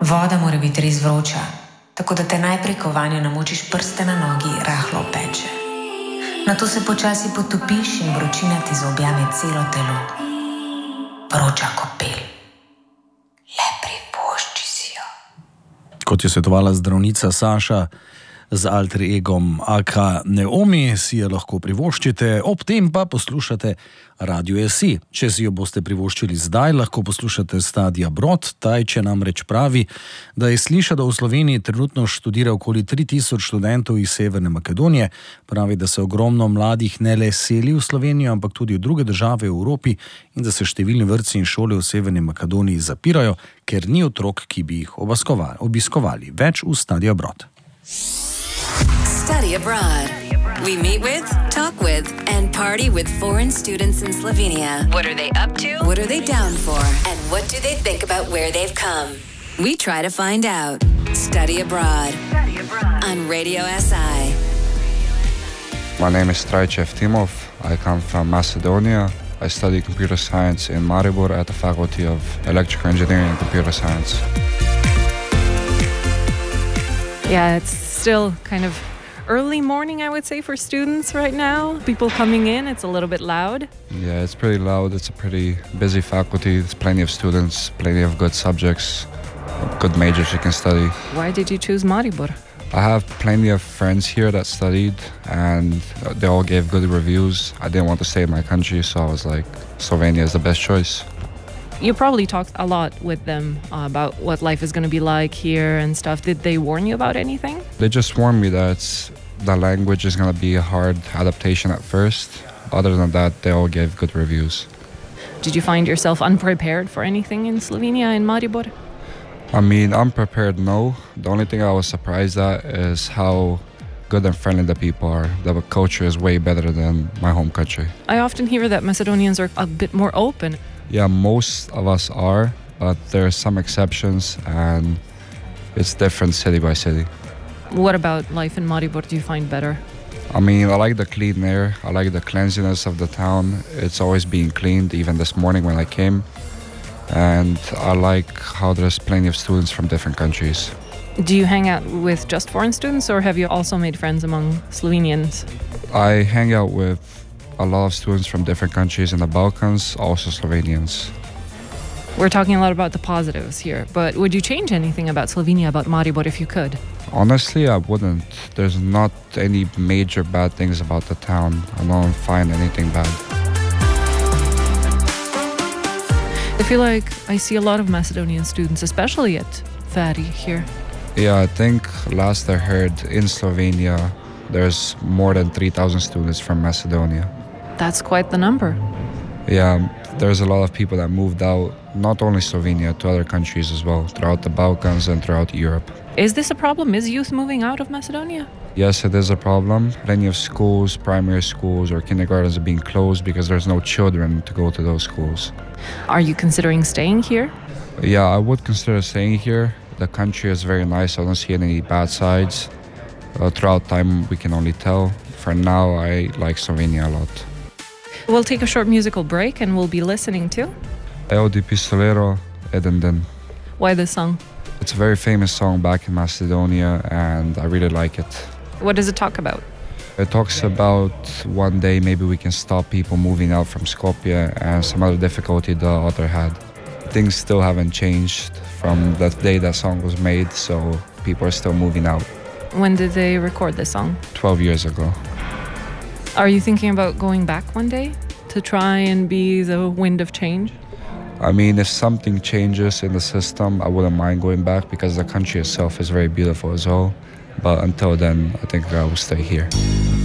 Voda mora biti res vroča, tako da te najprej ko vanjo namočiš prste na nogi, rahlo peče. Nato se počasi potopiš in vročina ti zaobjame celo telo. Vroča kopel. Le privošči si jo. Kot je svetovala zdravnica Saša, z alter egom Aka Neomi si jo lahko privoščite, ob tem pa poslušate Radio SI. Če si jo boste privoščili zdaj, lahko poslušate Stadia Brod. Tajče namreč pravi, da je slišal, da v Sloveniji trenutno študira okoli 3000 študentov iz Severne Makedonije. Pravi, da se ogromno mladih ne le seli v Slovenijo, ampak tudi v druge države v Evropi in da se številni vrtci in šole v Severni Makedoniji zapirajo, ker ni otrok, ki bi jih obiskovali. Več v Stadia Brod. Study abroad. We meet with, talk with, and party with foreign students in Slovenia. What are they up to? What are they down for? And what do they think about where they've come? We try to find out. Study abroad. On Radio SI. My name is Trajčev Timov. I come from Macedonia. I study computer science in Maribor at the Faculty of Electrical Engineering and Computer Science. Yeah, it's still kind of early morning, I would say, for students right now. People coming in, it's a little bit loud. Yeah, it's pretty loud. It's a pretty busy faculty. There's plenty of students, plenty of good subjects, good majors you can study. Why did you choose Maribor? I have plenty of friends here that studied and they all gave good reviews. I didn't want to stay in my country, so I was like, Slovenia is the best choice. You probably talked a lot with them about what life is going to be like here and stuff. Did they warn you about anything? They just warned me that the language is going to be a hard adaptation at first. Other than that, they all gave good reviews. Did you find yourself unprepared for anything in Slovenia, in Maribor? I mean, unprepared, no. The only thing I was surprised at is how good and friendly the people are. The culture is way better than my home country. I often hear that Macedonians are a bit more open. Yeah, most of us are, but there are some exceptions and it's different city by city. What about life in Maribor do you find better? I mean, I like the clean air. I like the cleanliness of the town. It's always being cleaned, even this morning when I came. And I like how there's plenty of students from different countries. Do you hang out with just foreign students or have you also made friends among Slovenians? I hang out with a lot of students from different countries in the Balkans, also Slovenians. We're talking a lot about the positives here, but would you change anything about Slovenia, about Maribor, if you could? Honestly, I wouldn't. There's not any major bad things about the town. I don't find anything bad. I feel like I see a lot of Macedonian students, especially at FARI here. Yeah, I think last I heard in Slovenia, there's more than 3,000 students from Macedonia. That's quite the number. Yeah, there's a lot of people that moved out, not only Slovenia, to other countries as well, throughout the Balkans and throughout Europe. Is this a problem? Is youth moving out of Macedonia? Yes, it is a problem. Plenty of schools, primary schools or kindergartens are being closed because there's no children to go to those schools. Are you considering staying here? Yeah, I would consider staying here. The country is very nice. I don't see any bad sides. Throughout time, we can only tell. For now, I like Slovenia a lot. We'll take a short musical break and we'll be listening to Evo di Pistolero, Edenden. Why this song? It's a very famous song back in Macedonia and I really like it. What does it talk about? It talks about one day maybe we can stop people moving out from Skopje and some other difficulty the author had. Things still haven't changed from that day that song was made, so people are still moving out. When did they record this song? 12 years ago. Are you thinking about going back one day to try and be the wind of change? I mean, if something changes in the system, I wouldn't mind going back because the country itself is very beautiful as well. But until then, I think I will stay here.